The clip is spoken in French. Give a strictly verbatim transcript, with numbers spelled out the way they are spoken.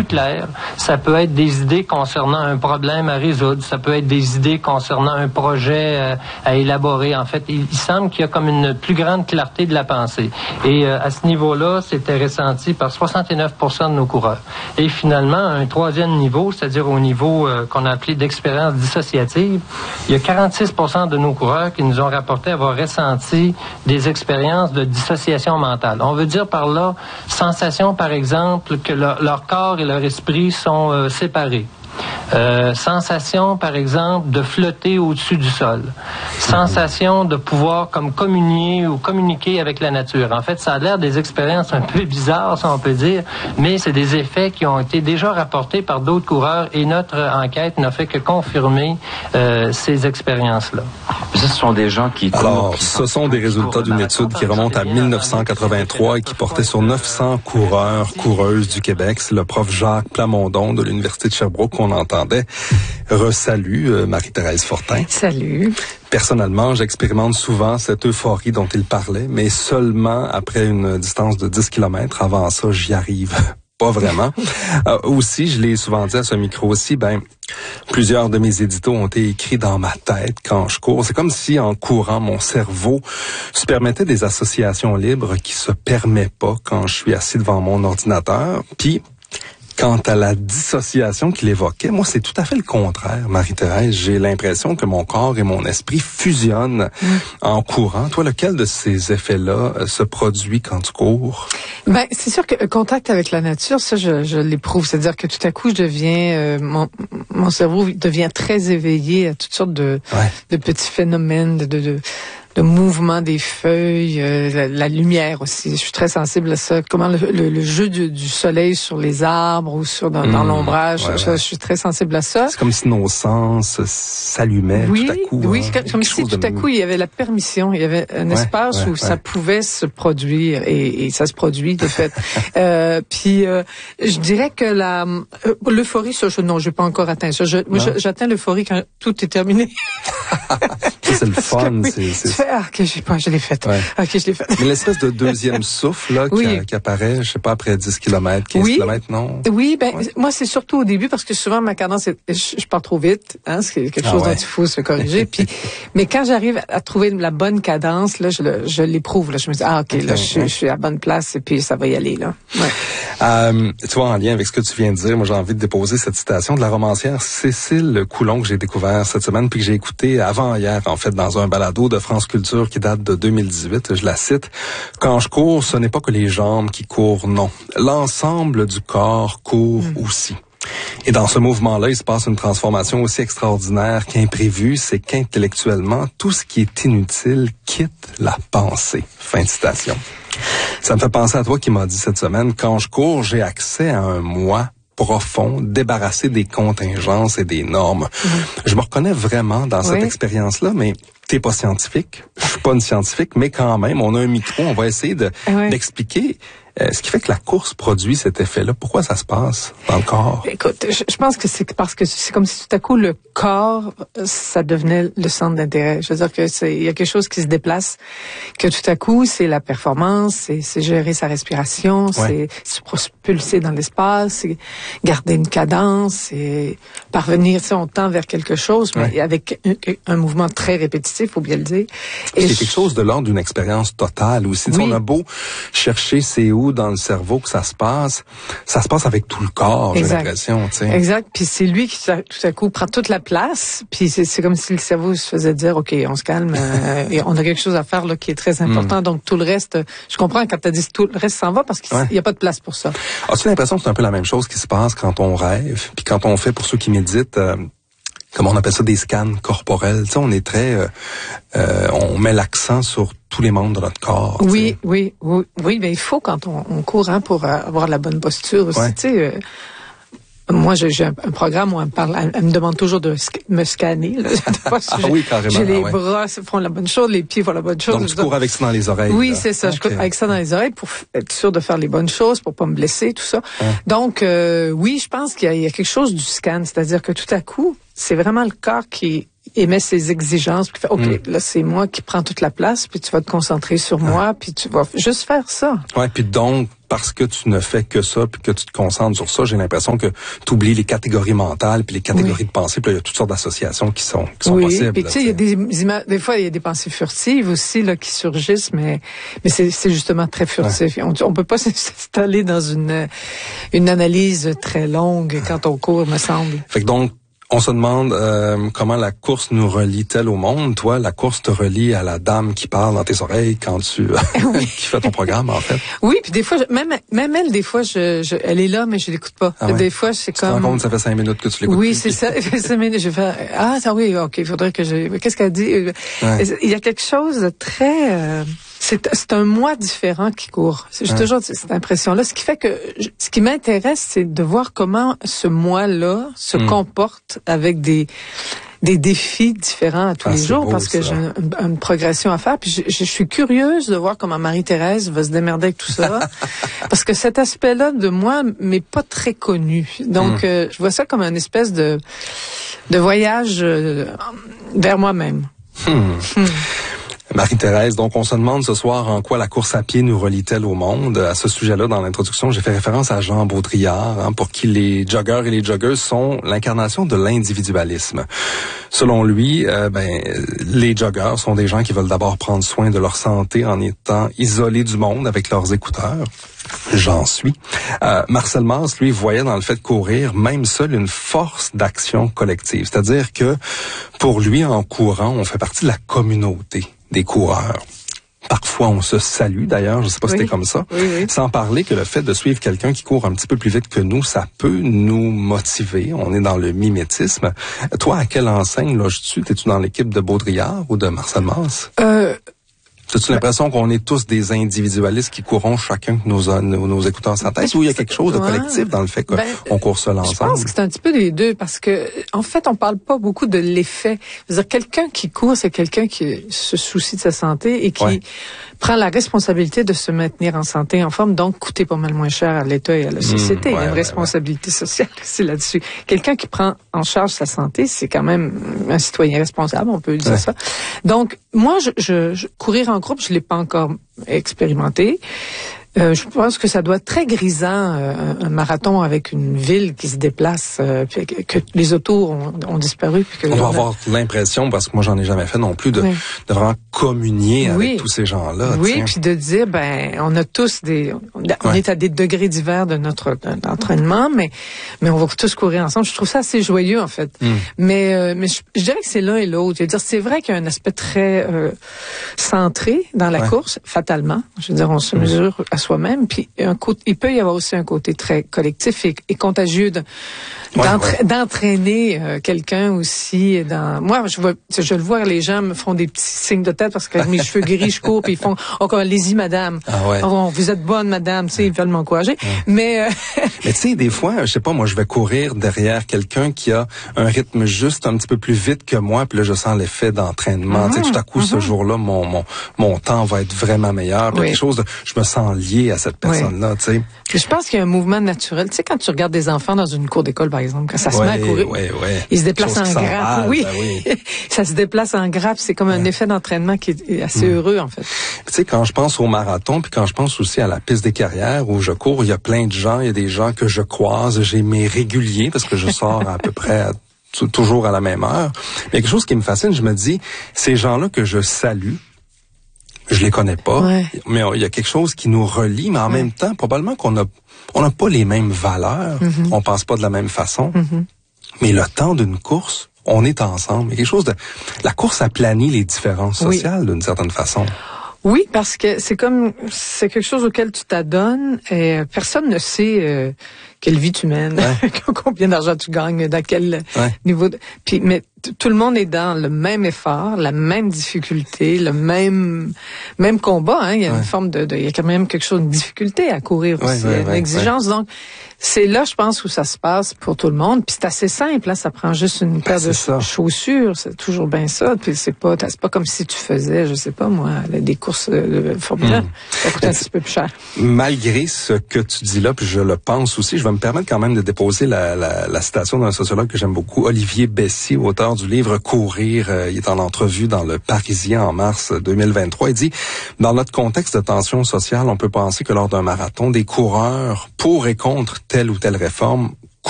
plus claires. Ça peut être des idées concernant un problème à résoudre. Ça peut être des idées concernant un projet euh, à élaborer. En fait, il, il semble qu'il y a comme une plus grande clarté de la pensée. Et euh, à ce niveau-là, c'était ressenti par soixante-neuf pour cent de nos coureurs. Et finalement, un troisième niveau, c'est-à-dire au niveau euh, qu'on a appelé d'expérience dissociative, il y a quarante-six pour cent de nos coureurs qui nous ont rapporté avoir ressenti des expériences de dissociation mentale. On veut dire par là, sensation, par exemple, que le, leur corps et leur esprit sont euh, séparés. Euh, sensation, par exemple, de flotter au-dessus du sol. Sensation de pouvoir comme communier ou communiquer avec la nature. En fait, ça a l'air des expériences un peu bizarres, si on peut dire, mais c'est des effets qui ont été déjà rapportés par d'autres coureurs et notre enquête n'a fait que confirmer euh, ces expériences-là. Ce sont des gens qui... Alors, ce sont des résultats d'une étude qui remonte à mille neuf cent quatre-vingt-trois et qui portait sur neuf cents coureurs, coureuses du Québec. C'est le prof Jacques Plamondon de l'Université de Sherbrooke qu'on entendait. Resalut, euh, Marie-Thérèse Fortin. Salut. Personnellement, j'expérimente souvent cette euphorie dont il parlait, mais seulement après une distance de dix kilomètres. Avant ça, j'y arrive pas vraiment. euh, aussi, je l'ai souvent dit à ce micro aussi, ben, plusieurs de mes éditos ont été écrits dans ma tête quand je cours. C'est comme si, en courant, mon cerveau se permettait des associations libres qui se permet pas quand je suis assis devant mon ordinateur. Puis, quant à la dissociation qu'il évoquait, moi, c'est tout à fait le contraire, Marie-Thérèse. J'ai l'impression que mon corps et mon esprit fusionnent mmh. en courant. Toi, lequel de ces effets-là euh, se produit quand tu cours? Ben, c'est sûr que le contact avec la nature, ça, je, je l'éprouve. C'est-à-dire que tout à coup, je deviens, euh, mon, mon cerveau devient très éveillé à toutes sortes de, ouais. de petits phénomènes, de, de, de le mouvement des feuilles, euh, la, la lumière aussi. Je suis très sensible à ça. Comment le, le, le jeu du, du soleil sur les arbres ou sur dans, mmh, dans l'ombrage. Ouais, je, ouais. je suis très sensible à ça. C'est comme si nos sens s'allumaient oui, tout à coup. Oui, hein, comme, comme si tout à coup il y avait la permission, il y avait un ouais, espace ouais, où ouais. ça pouvait se produire et, et ça se produit de fait. euh, puis euh, je dirais que la euh, l'euphorie, ça, je, non, je n'ai pas encore atteint ça. Je, moi, je, j'atteins l'euphorie quand tout est terminé. C'est le fun. Oui, c'est, c'est... Ah, ok, je sais pas, je l'ai fait. Ouais. Ok, je l'ai fait. Mais l'espèce de deuxième souffle là oui. qui, qui apparaît, je sais pas, après dix kilomètres, quinze oui. kilomètres, non? Oui, ben ouais. moi c'est surtout au début parce que souvent ma cadence, est, je, je pars trop vite, hein, c'est quelque chose ah ouais. dont il faut se corriger. Puis, mais quand j'arrive à trouver la bonne cadence, là, je, le, je l'éprouve. Là, je me dis ah ok, okay. là, je, ouais. je suis à la bonne place et puis ça va y aller là. Ouais. Euh, tu vois, en lien avec ce que tu viens de dire, moi j'ai envie de déposer cette citation de la romancière Cécile Coulon que j'ai découvert cette semaine puis que j'ai écouté avant hier en fait dans un balado de France Culture qui date de deux mille dix-huit. Je la cite: quand je cours, ce n'est pas que les jambes qui courent, non. L'ensemble du corps court mmh. aussi. Et dans ce mouvement-là, il se passe une transformation aussi extraordinaire qu'imprévue, c'est qu'intellectuellement, tout ce qui est inutile quitte la pensée. Fin de citation. Ça me fait penser à toi qui m'as dit cette semaine, quand je cours, j'ai accès à un moi profond, débarrassé des contingences et des normes. Mmh. Je me reconnais vraiment dans oui. cette expérience-là, mais t'es pas scientifique, je suis pas une scientifique, mais quand même, on a un micro, on va essayer de, oui. d'expliquer euh, ce qui fait que la course produit cet effet-là. Pourquoi ça se passe dans le corps? Écoute, je, je pense que c'est parce que c'est comme si tout à coup le corps, ça devenait le centre d'intérêt. Je veux dire que c'est, il y a quelque chose qui se déplace, que tout à coup, c'est la performance, c'est, c'est gérer sa respiration, ouais. c'est se propulser dans l'espace, c'est garder une cadence, c'est parvenir, tu sais, on tend vers quelque chose, mais ouais. avec un, un mouvement très répétitif, faut bien le dire. Et c'est je... quelque chose de l'ordre d'une expérience totale aussi. Oui. On a beau chercher c'est où dans le cerveau que ça se passe, ça se passe avec tout le corps, exact. J'ai l'impression. Tu sais. Exact. Puis c'est lui qui tout à coup prend toute la place. Puis c'est, c'est comme si le cerveau se faisait dire, ok, on se calme, euh, et on a quelque chose à faire là qui est très important. Mm. Donc tout le reste, je comprends quand tu as dit tout le reste s'en va parce qu'il n'y ouais. a pas de place pour ça. As-tu l'impression que c'est un peu la même chose qui se passe quand on rêve, puis quand on fait, pour ceux qui méditent, euh, comment on appelle ça, des scans corporels. Tu sais, on est très, euh, euh, on met l'accent sur tous les membres de notre corps. Oui, oui, oui, oui, mais il faut quand on, on court hein, pour avoir la bonne posture aussi. Ouais. Tu sais, euh, moi, j'ai, j'ai un, un programme où elle me parle, elle, elle me demande toujours de sc- me scanner. Là. Pas si ah j'ai, oui, carrément. J'ai les ah ouais. bras font la bonne chose, les pieds font la bonne chose. Donc tu cours avec ça dans les oreilles. Oui, là. c'est ça. Okay. Je cours avec ça dans les oreilles pour être sûr de faire les bonnes choses, pour pas me blesser, tout ça. Ouais. Donc euh, oui, je pense qu'il y a, il y a quelque chose du scan, c'est-à-dire que tout à coup, c'est vraiment le corps qui émet ses exigences, puis fait, OK, mm. là, c'est moi qui prends toute la place, puis tu vas te concentrer sur moi, ouais. puis tu vas juste faire ça. Ouais, puis donc, parce que tu ne fais que ça, puis que tu te concentres sur ça, j'ai l'impression que tu oublies les catégories mentales, puis les catégories oui. de pensée, puis là, il y a toutes sortes d'associations qui sont, qui sont oui, possibles. Oui, puis tu sais, il y a des images, des fois, il y a des pensées furtives aussi, là, qui surgissent, mais, mais c'est, c'est justement très furtif. Ouais. On, on peut pas s'installer dans une, une analyse très longue quand on court, me semble. Fait que donc, on se demande euh, comment la course nous relie-t-elle au monde. Toi, la course te relie à la dame qui parle dans tes oreilles quand tu oui. qui fait ton programme, en fait. Oui, puis des fois, je, même même elle, des fois, je, je elle est là, mais je l'écoute pas. Ah ouais. Des fois, c'est comme. Tu te rends compte, ça fait cinq minutes que tu l'écoutes. Oui, plus, c'est puis... ça. Ça fait cinq minutes. Je fais ah ça oui, ok, il faudrait que je. Qu'est-ce qu'elle dit ouais. Il y a quelque chose de très. Euh... C'est, c'est un moi différent qui court. J'ai ouais. toujours cette impression-là. Ce qui fait que, ce qui m'intéresse, c'est de voir comment ce moi-là se mmh. comporte avec des, des défis différents à tous ah, les jours, beau, parce que ça. j'ai une, une progression à faire. Puis je, je suis curieuse de voir comment Marie-Thérèse va se démerder avec tout ça, parce que cet aspect-là de moi m'est pas très connu. Donc, mmh. euh, je vois ça comme une espèce de, de voyage euh, vers moi-même. Mmh. Mmh. Marie-Thérèse, donc on se demande ce soir en quoi la course à pied nous relie-t-elle au monde. À ce sujet-là, dans l'introduction, j'ai fait référence à Jean Baudrillard, hein, pour qui les joggeurs et les joggeuses sont l'incarnation de l'individualisme. Selon lui, euh, ben les joggeurs sont des gens qui veulent d'abord prendre soin de leur santé en étant isolés du monde avec leurs écouteurs. J'en suis. Euh, Marcel Mars, lui, voyait dans le fait de courir, même seul, une force d'action collective. C'est-à-dire que, pour lui, en courant, on fait partie de la communauté des coureurs. Parfois, on se salue, d'ailleurs, je sais pas oui. si c'était comme ça. Oui, oui. Sans parler que le fait de suivre quelqu'un qui court un petit peu plus vite que nous, ça peut nous motiver. On est dans le mimétisme. Toi, à quelle enseigne loges-tu? T'es-tu dans l'équipe de Baudrillard ou de Marcel Mars? Euh... As-tu l'impression qu'on est tous des individualistes qui courons chacun nos, nos, nos écouteurs sans tête, ou il y a quelque chose de collectif dans le fait qu'on ben, court seul ensemble? Je pense que c'est un petit peu des deux, parce que en fait, on parle pas beaucoup de l'effet. Je veux dire, quelqu'un qui court, c'est quelqu'un qui se soucie de sa santé et qui ouais. prend la responsabilité de se maintenir en santé, en forme, donc coûter pas mal moins cher à l'État et à la société. Mmh, ouais, il y a une ouais, responsabilité ouais. sociale aussi là-dessus. Quelqu'un qui prend en charge sa santé, c'est quand même un citoyen responsable, on peut dire ouais. ça. Donc, moi, je, je, je courir en groupe, je l'ai pas encore expérimenté. Euh, je pense que ça doit être très grisant, euh, un marathon avec une ville qui se déplace, euh, puis que, que les autos ont, ont disparu. Puis que on doit a... avoir l'impression, parce que moi j'en ai jamais fait non plus, de, oui. de vraiment communier oui. avec tous ces gens-là. Oui, tiens. puis de dire, ben, on a tous des, on, on ouais. est à des degrés divers de notre de, entraînement, mais mais on va tous courir ensemble. Je trouve ça assez joyeux en fait. Mm. Mais euh, mais je, je dirais que c'est l'un et l'autre. Je veux dire, c'est vrai qu'il y a un aspect très euh, centré dans la ouais. course, fatalement. Je veux dire, on se mesure mm. à soi-même, puis un côté, il peut y avoir aussi un côté très collectif et, et contagieux de, ouais, d'entra- ouais. d'entraîner euh, quelqu'un aussi. Dans moi, je vois, je le vois, les gens me font des petits signes de tête parce que mes cheveux gris, je cours, puis ils font, oh, allez-y, madame, ah ouais. oh, vous êtes bonne, madame, tu sais, ils veulent m'encourager. Ouais. Mais, euh... mais tu sais, des fois, je sais pas, moi, je vais courir derrière quelqu'un qui a un rythme juste un petit peu plus vite que moi, puis là, je sens l'effet d'entraînement. Mm-hmm. Tu sais, tout à coup, mm-hmm. ce jour-là, mon mon mon temps va être vraiment meilleur. Oui. Quelque chose, de, je me sens lié à cette personne-là, oui. tu sais. Je pense qu'il y a un mouvement naturel. Tu sais, quand tu regardes des enfants dans une cour d'école, par exemple, quand ça se ouais, met à courir, ouais, ouais. ils se déplacent en grappe. Oui. Ben oui. Ça se déplace en grappe. C'est comme ouais. un effet d'entraînement qui est assez mm. heureux, en fait. Tu sais, quand je pense au marathon, puis quand je pense aussi à la piste des carrières où je cours, il y a plein de gens, il y a des gens que je croise, j'ai mes réguliers parce que je sors à peu près à, t- toujours à la même heure. Mais il y a quelque chose qui me fascine, je me dis, ces gens-là que je salue, je les connais pas, ouais. mais il y a quelque chose qui nous relie, mais en ouais. même temps, probablement qu'on a on n'a pas les mêmes valeurs, mm-hmm. on pense pas de la même façon, mm-hmm. mais le temps d'une course, on est ensemble. Il y a quelque chose de... La course aplanit les différences sociales, oui. d'une certaine façon. Oui, parce que c'est comme... C'est quelque chose auquel tu t'adonnes et personne ne sait euh, quelle vie tu mènes, ouais. combien d'argent tu gagnes, dans quel ouais. niveau... De... Puis, mais t- tout le monde est dans le même effort, la même difficulté, le même même combat. Hein. Il y a ouais. une forme de, de... Il y a quand même quelque chose de difficulté à courir ouais, aussi, ouais, une ouais, exigence. Ouais. Donc, c'est là, je pense, où ça se passe pour tout le monde. Puis c'est assez simple, là. Ça prend juste une paire ben, de ça. chaussures. C'est toujours bien ça. Puis c'est pas, c'est pas comme si tu faisais, je sais pas moi, des courses de Formule un. Mmh. Ça coûte un petit peu plus cher. Malgré ce que tu dis là, puis je le pense aussi, je vais vais me permettre quand même de déposer la, la, la citation d'un sociologue que j'aime beaucoup, Olivier Bessy, auteur du livre Courir. Euh, il est en entrevue dans Le Parisien en mars deux mille vingt-trois. Il dit, dans notre contexte de tension sociale, on peut penser que lors d'un marathon, des coureurs pour et contre telle ou telle réforme